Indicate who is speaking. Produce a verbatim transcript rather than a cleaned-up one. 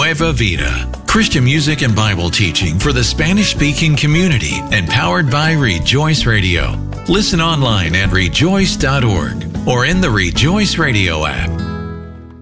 Speaker 1: Nueva Vida, Christian music and Bible teaching for the Spanish-speaking community and powered by Rejoice Radio. Listen online at rejoice dot org or in the Rejoice Radio app.